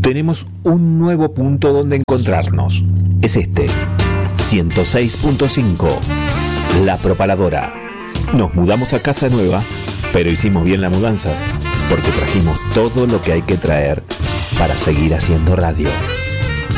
tenemos un nuevo punto donde encontrarnos. Es este, 106.5, La Propaladora. Nos mudamos a casa nueva, pero hicimos bien la mudanza, porque trajimos todo lo que hay que traer para seguir haciendo radio.